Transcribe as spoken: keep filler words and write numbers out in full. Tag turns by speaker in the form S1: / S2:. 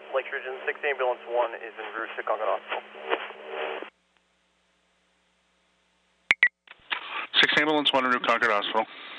S1: Lake Sturgeon, six Ambulance one is en route to Concord Hospital.
S2: six Ambulance one en route to Concord Hospital.